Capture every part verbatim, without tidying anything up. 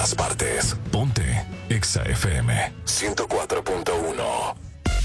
todas partes. Ponte Exa F M ciento cuatro punto uno.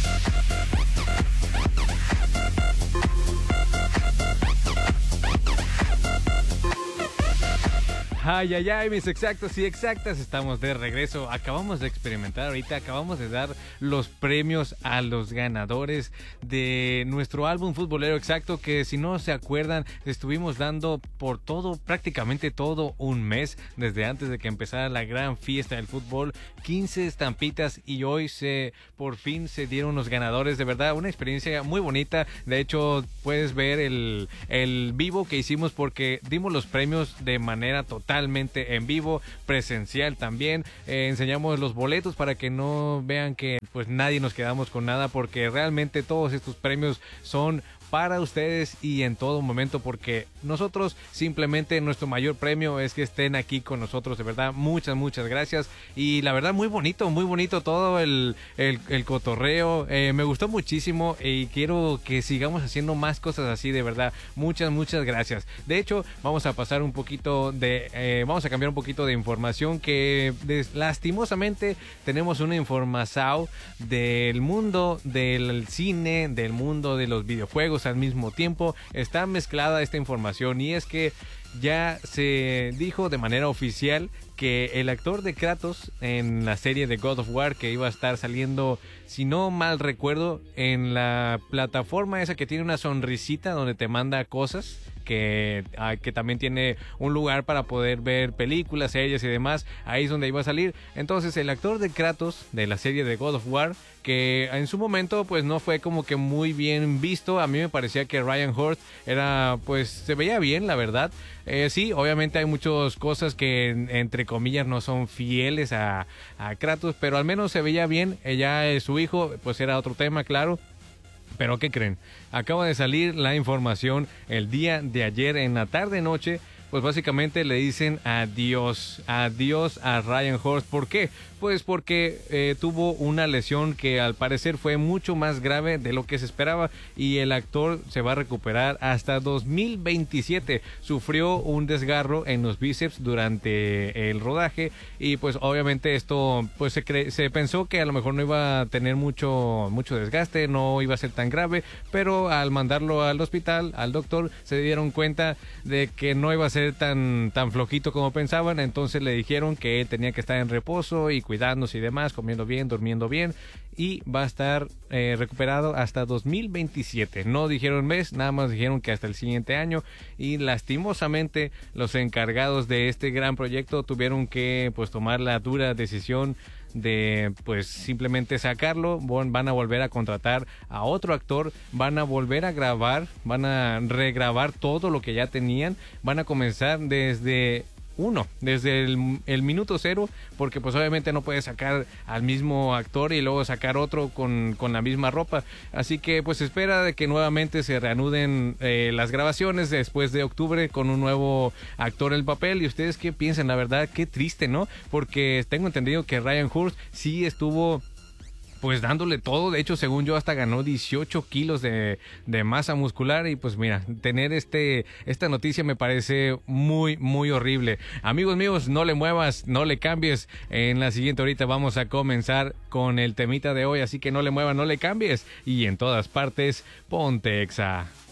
Ay, ay, ay, mis exactos y exactas, estamos de regreso. Acabamos de experimentar ahorita, acabamos de dar los premios a los ganadores de nuestro álbum futbolero exacto, que si no se acuerdan, estuvimos dando por todo, prácticamente todo un mes, desde antes de que empezara la gran fiesta del fútbol, quince estampitas, y hoy se, por fin se dieron los ganadores. De verdad, una experiencia muy bonita. De hecho, puedes ver el, el vivo que hicimos, porque dimos los premios de manera total en vivo, presencial también. Eh, enseñamos los boletos para que no vean que pues nadie nos quedamos con nada, porque realmente todos estos premios son para ustedes y en todo momento, porque nosotros simplemente nuestro mayor premio es que estén aquí con nosotros. De verdad, muchas, muchas gracias. Y la verdad, muy bonito, muy bonito todo el, el, el cotorreo. Eh, me gustó muchísimo y quiero que sigamos haciendo más cosas así, de verdad. Muchas, muchas gracias. De hecho, vamos a pasar un poquito de, eh, vamos a cambiar un poquito de información, que des, lastimosamente tenemos una información del mundo del cine, del mundo de los videojuegos. Al mismo tiempo está mezclada esta información, y es que ya se dijo de manera oficial que el actor de Kratos en la serie de God of War, que iba a estar saliendo, si no mal recuerdo, en la plataforma esa que tiene una sonrisita donde te manda cosas, que, ah, que también tiene un lugar para poder ver películas, series y demás, ahí es donde iba a salir. Entonces el actor de Kratos de la serie de God of War, que en su momento pues no fue como que muy bien visto, a mí me parecía que Ryan Hurst era, pues se veía bien, la verdad. Eh, sí, obviamente hay muchas cosas que entre comillas no son fieles a, a Kratos, pero al menos se veía bien. Ella, eh, su hijo, pues era otro tema, claro. Pero ¿qué creen? Acaba de salir la información el día de ayer en la tarde-noche. Pues básicamente le dicen adiós, adiós a Ryan Hurst. ¿Por qué? Pues porque eh, tuvo una lesión que al parecer fue mucho más grave de lo que se esperaba, y el actor se va a recuperar hasta dos mil veintisiete. Sufrió un desgarro en los bíceps durante el rodaje, y pues obviamente esto pues se, cre- se pensó que a lo mejor no iba a tener mucho, mucho desgaste, no iba a ser tan grave, pero al mandarlo al hospital, al doctor, se dieron cuenta de que no iba a ser tan, tan flojito como pensaban. Entonces le dijeron que él tenía que estar en reposo y cuidándose y demás, comiendo bien, durmiendo bien, y va a estar eh, recuperado hasta dos mil veintisiete. No dijeron mes, nada más dijeron que hasta el siguiente año, y lastimosamente los encargados de este gran proyecto tuvieron que pues tomar la dura decisión de pues simplemente sacarlo. Van a volver a contratar a otro actor, van a volver a grabar, van a regrabar todo lo que ya tenían, van a comenzar desde uno, desde el, el minuto cero, porque pues obviamente no puedes sacar al mismo actor y luego sacar otro con, con la misma ropa. Así que pues espera de que nuevamente se reanuden eh, las grabaciones después de octubre con un nuevo actor en el papel. ¿Y ustedes qué piensan? La verdad, qué triste, ¿no? Porque tengo entendido que Ryan Hurst sí estuvo pues dándole todo. De hecho, según yo, hasta ganó dieciocho kilos de, de masa muscular. Y pues mira, tener este esta noticia me parece muy, muy horrible. Amigos míos, no le muevas, no le cambies. En la siguiente horita vamos a comenzar con el temita de hoy, así que no le muevas, no le cambies. Y en todas partes, ponte Exa.